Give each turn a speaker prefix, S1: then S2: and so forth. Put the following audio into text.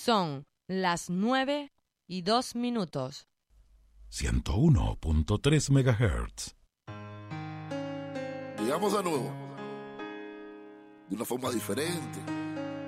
S1: Son las 9:02.
S2: 101.3 MHz.
S3: Llegamos de nuevo, de una forma diferente,